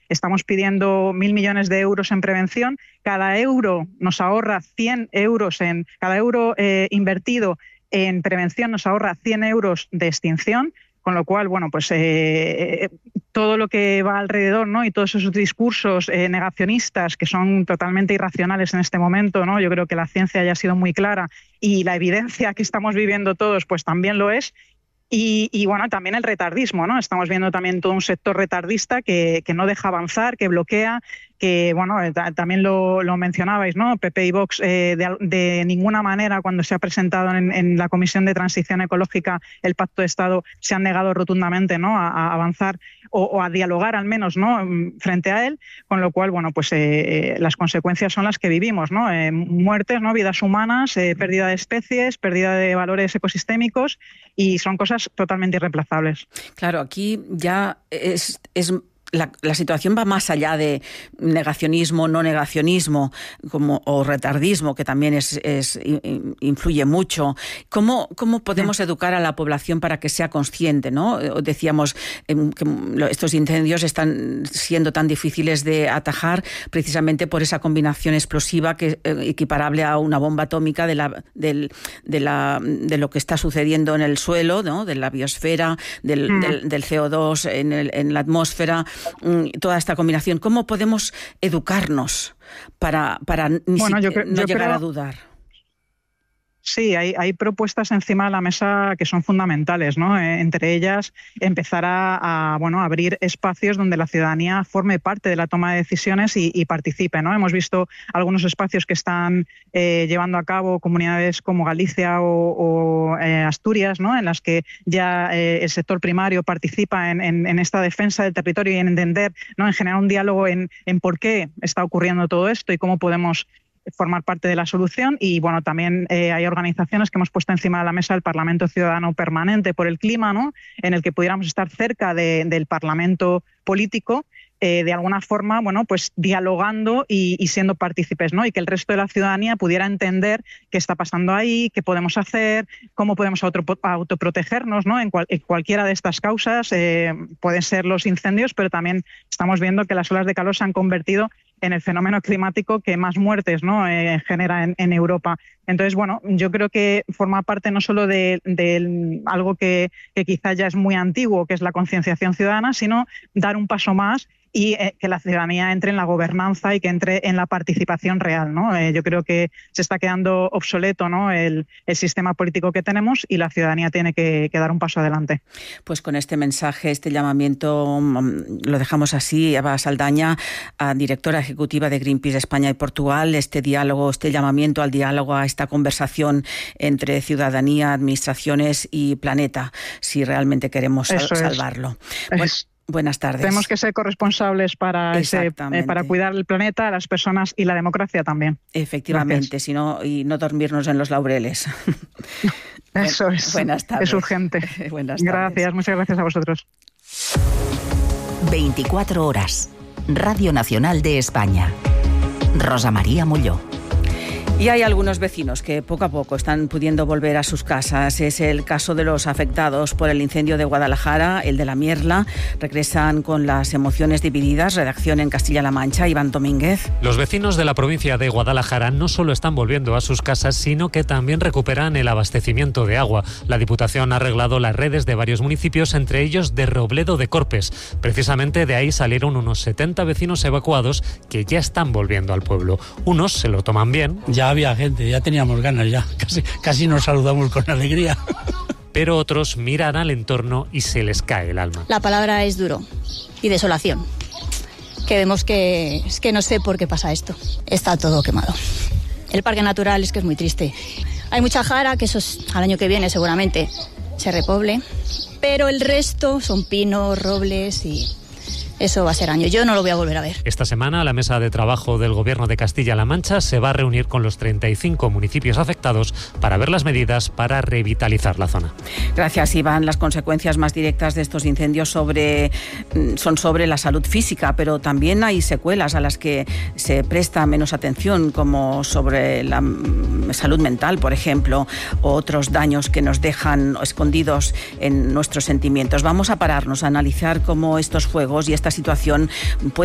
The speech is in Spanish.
estamos pidiendo 1.000 millones de euros en prevención. Cada euro nos ahorra 100 euros, cada euro invertido en prevención nos ahorra 100 euros de extinción. Con lo cual, bueno, pues todo lo que va alrededor, ¿no? Y todos esos discursos negacionistas que son totalmente irracionales en este momento, ¿no? Yo creo que la ciencia ya ha sido muy clara y la evidencia que estamos viviendo todos, pues también lo es. Y bueno, también el retardismo, ¿no? Estamos viendo también todo un sector retardista que no deja avanzar, que bloquea, que bueno, también lo mencionabais, ¿no? PP y Vox de ninguna manera, cuando se ha presentado en la Comisión de Transición Ecológica el Pacto de Estado, se han negado rotundamente, ¿no? a avanzar o a dialogar al menos, ¿no? frente a él, con lo cual, bueno, pues las consecuencias son las que vivimos, ¿no? Muertes, ¿no? Vidas humanas, pérdida de especies, pérdida de valores ecosistémicos, y son cosas totalmente irreemplazables. Claro, aquí ya es la situación va más allá de negacionismo, no negacionismo, o retardismo, que también influye mucho. ¿Cómo podemos educar a la población para que sea consciente, ¿no? Decíamos que estos incendios están siendo tan difíciles de atajar precisamente por esa combinación explosiva que equiparable a una bomba atómica de lo que está sucediendo en el suelo, ¿no? De la biosfera, del CO2 en la atmósfera. Toda esta combinación. ¿Cómo podemos educarnos para no llegar a dudar? Sí, hay propuestas encima de la mesa que son fundamentales, ¿no? Entre ellas, empezar a abrir espacios donde la ciudadanía forme parte de la toma de decisiones y participe, ¿no? Hemos visto algunos espacios que están llevando a cabo comunidades como Galicia o Asturias, ¿no? En las que ya el sector primario participa en esta defensa del territorio y en entender, ¿no? En generar un diálogo en por qué está ocurriendo todo esto y cómo podemos formar parte de la solución. Y bueno, también hay organizaciones que hemos puesto encima de la mesa el Parlamento Ciudadano Permanente por el Clima, ¿no? En el que pudiéramos estar cerca del Parlamento político, de alguna forma, bueno, pues dialogando y siendo partícipes, ¿no? Y que el resto de la ciudadanía pudiera entender qué está pasando ahí, qué podemos hacer, cómo podemos autoprotegernos, ¿no? En cualquiera de estas causas, pueden ser los incendios, pero también estamos viendo que las olas de calor se han convertido en el fenómeno climático que más muertes, ¿no? Genera en Europa. Entonces, bueno, yo creo que forma parte no solo de algo que quizá ya es muy antiguo, que es la concienciación ciudadana, sino dar un paso más y que la ciudadanía entre en la gobernanza y que entre en la participación real, ¿no? Yo creo que se está quedando obsoleto, ¿no? el sistema político que tenemos, y la ciudadanía tiene que dar un paso adelante. Pues con este mensaje, este llamamiento, lo dejamos así. Eva Saldaña, directora ejecutiva de Greenpeace España y Portugal, este diálogo, este llamamiento al diálogo, a esta conversación entre ciudadanía, administraciones y planeta, si realmente queremos salvarlo. Buenas tardes. Tenemos que ser corresponsables para cuidar el planeta, las personas y la democracia también. Efectivamente, y no dormirnos en los laureles. Eso es. Buenas tardes. Es urgente. Buenas tardes. Gracias, muchas gracias a vosotros. 24 horas. Radio Nacional de España. Rosa María Molló. Y hay algunos vecinos que poco a poco están pudiendo volver a sus casas. Es el caso de los afectados por el incendio de Guadalajara, el de La Mierla. Regresan con las emociones divididas. Redacción en Castilla-La Mancha, Iván Domínguez. Los vecinos de la provincia de Guadalajara no solo están volviendo a sus casas, sino que también recuperan el abastecimiento de agua. La Diputación ha arreglado las redes de varios municipios, entre ellos de Robledo de Corpes. Precisamente de ahí salieron unos 70 vecinos evacuados que ya están volviendo al pueblo. Unos se lo toman bien. Ya había gente, ya teníamos ganas, ya casi nos saludamos con alegría. Pero otros miran al entorno y se les cae el alma. La palabra es duro y desolación. Que vemos que no sé por qué pasa esto. Está todo quemado. El parque natural es que es muy triste. Hay mucha jara, que eso es al año que viene seguramente se repoble, pero el resto son pinos, robles y eso va a ser año. Yo no lo voy a volver a ver. Esta semana la mesa de trabajo del Gobierno de Castilla-La Mancha se va a reunir con los 35 municipios afectados para ver las medidas para revitalizar la zona. Gracias, Iván. Las consecuencias más directas de estos incendios son sobre la salud física, pero también hay secuelas a las que se presta menos atención, como sobre la salud mental, por ejemplo, o otros daños que nos dejan escondidos en nuestros sentimientos. Vamos a pararnos a analizar cómo estos fuegos y esta situación pueden